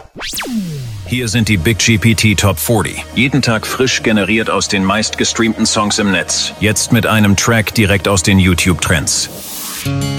Hier sind die BigGPT Top 40. Jeden Tag frisch generiert aus den meistgestreamten Songs im Netz. Jetzt mit einem Track direkt aus den YouTube-Trends.